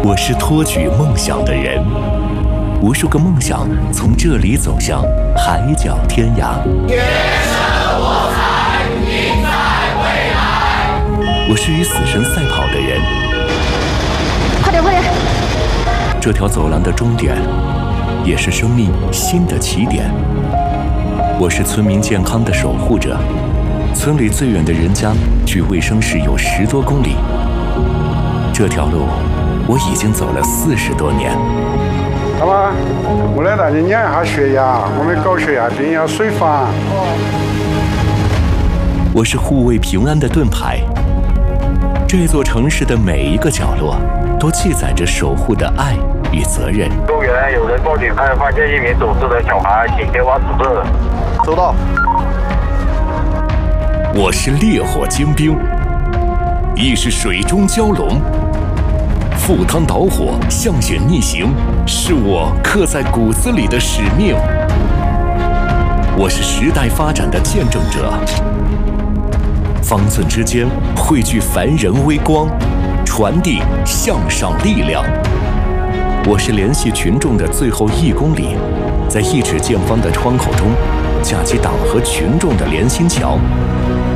我是托举梦想的人，无数个梦想从这里走向海角天涯。 天生我材必在未来。 我是与死神赛跑的人， 快点快点！ 这条走廊的终点，也是生命新的起点。我是村民健康的守护者，村里最远的人家距卫生室有10多公里。这条路我已经走了40多年。 好吧，我来带你验一下血压，我们高血压病要随访。 我是护卫平安的盾牌，这座城市的每一个角落都记载着守护的爱与责任。 公园有人报警看发现一名走失的小孩，请前往指示。 收到。 我是烈火精兵，亦是水中蛟龙。赴汤蹈火，向险逆行，是我刻在骨子里的使命。我是时代发展的见证者，方寸之间汇聚凡人微光，传递向上力量。我是联系群众的最后1公里，在1尺见方的窗口中架起党和群众的连心桥。